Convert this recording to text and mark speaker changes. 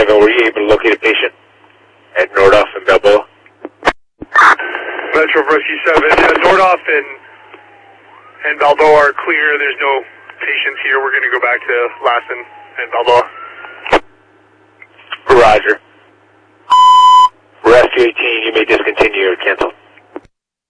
Speaker 1: 7, were you able to locate a patient at Nordoff and Balboa?
Speaker 2: Metro Rescue 7, Nordoff and Balboa are clear. There's no patients here. We're going to go back to Lassen and Balboa.
Speaker 1: Roger. Rescue 18, you may discontinue or cancel.